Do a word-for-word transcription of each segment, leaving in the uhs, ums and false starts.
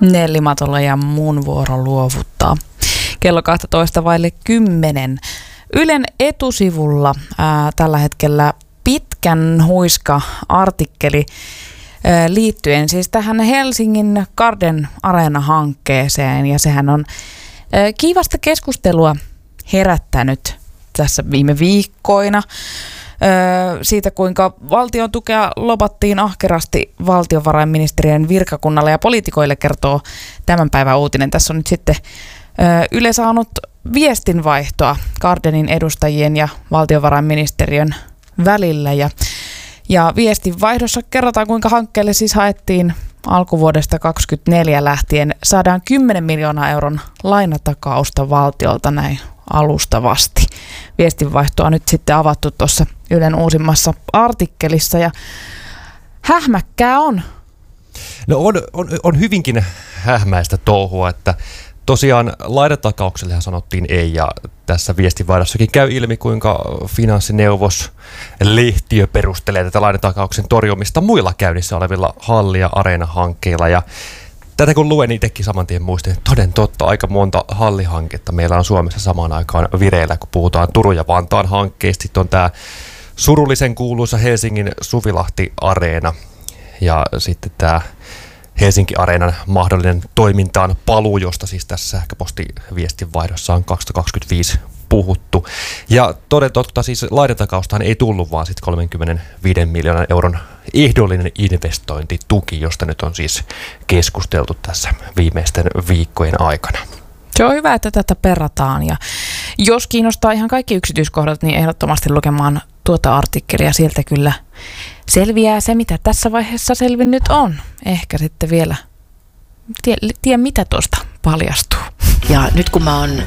Nelli Matola ja mun vuoro luovuttaa. Kello kaksitoista vaille kymmenen. Ylen etusivulla ää, tällä hetkellä pitkän huiska artikkeli ää, liittyen siis tähän Helsingin Garden Arena-hankkeeseen. Ja sehän on ää, kiivasta keskustelua herättänyt tässä viime viikkoina. Siitä, kuinka valtion tukea lopattiin ahkerasti valtiovarainministeriön virkakunnalle ja poliitikoille, kertoo tämän päivän uutinen. Tässä on nyt sitten Yle saanut viestinvaihtoa Gardenin edustajien ja valtiovarainministeriön välillä. Ja, ja viestinvaihdossa kerrotaan, kuinka hankkeelle siis haettiin alkuvuodesta kaksikymmentäneljä lähtien saadaan kymmenen miljoonaa euron lainatakausta valtiolta näin alustavasti. Viestinvaihtoa nyt sitten avattu tuossa Ylen uusimmassa artikkelissa ja hähmäkkää on. No on, on, on hyvinkin hähmäistä touhua, että tosiaan lainatakauksellehan sanottiin ei, ja tässä viestinvaihdossakin käy ilmi, kuinka finanssineuvos Lehtiö perustelee tätä lainatakauksen torjumista muilla käynnissä olevilla halli- ja areena-hankkeilla. Ja tätä kun luen, niin itsekin saman tien muistin, että toden totta, aika monta hallihanketta meillä on Suomessa samaan aikaan vireillä, kun puhutaan Turun ja Vantaan hankkeista. Sitten on tämä surullisen kuuluisa Helsingin Suvilahti-areena ja sitten tämä Helsinki-areenan mahdollinen toimintaan paluu, josta siis tässä sähköpostiviestinvaihdossa on kaksituhattakaksikymmentäviisi puhuttu. Ja toden totta siis lainatakaustahan ei tullut, vaan sitten kolmekymmentäviisi miljoonan euron ehdollinen investointituki, josta nyt on siis keskusteltu tässä viimeisten viikkojen aikana. Se on hyvä, että tätä perataan, ja jos kiinnostaa ihan kaikki yksityiskohdat, niin ehdottomasti lukemaan tuota artikkelia. Sieltä kyllä selviää se, mitä tässä vaiheessa selvinnyt on. Ehkä sitten vielä, tie, tie mitä tuosta paljastuu. Ja nyt kun mä oon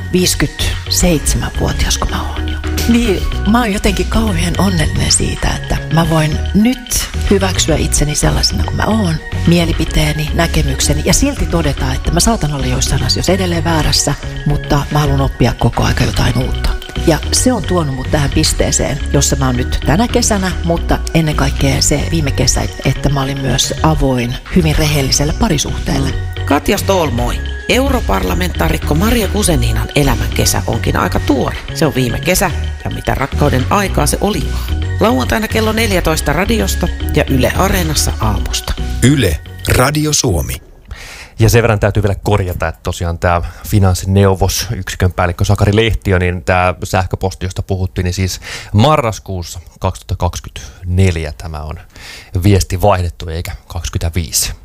viisikymmentäseitsemänvuotias, kun mä oon jo, niin mä oon jotenkin kauhean onnellinen siitä, että mä voin nyt hyväksyä itseni sellaisena kuin mä oon, mielipiteeni, näkemykseni, ja silti todeta, että mä saatan olla joissain asioissa edelleen väärässä, mutta mä haluan oppia koko aika jotain uutta. Ja se on tuonut mut tähän pisteeseen, jossa mä oon nyt tänä kesänä, mutta ennen kaikkea se viime kesä, että mä olin myös avoin hyvin rehelliselle parisuhteelle. Katja Ståhl, moi. Europarlamentaarikko Maria Guzeninan elämän kesä onkin aika tuore. Se on viime kesä, ja mitä rakkauden aikaa se olikaan. Lauantaina kello neljätoista radiosta ja Yle Areenassa aamusta. Yle, Radio Suomi. Ja sen verran täytyy vielä korjata, että tosiaan tämä finanssineuvos, yksikön päällikkö Sakari Lehtiö, niin tämä sähköposti, josta puhuttiin, niin siis marraskuussa kaksituhattakaksikymmentäneljä tämä on viesti vaihdettu eikä kaksikymmentäviisi.